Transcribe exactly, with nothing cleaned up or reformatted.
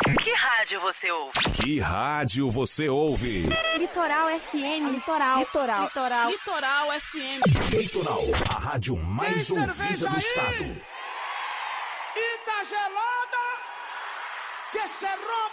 Que rádio você ouve? Que rádio você ouve? Litoral F M. Litoral. Litoral. Litoral. Litoral F M. Litoral, a rádio mais Tem ouvida do aí? estado. E tá gelada? Que se rompa!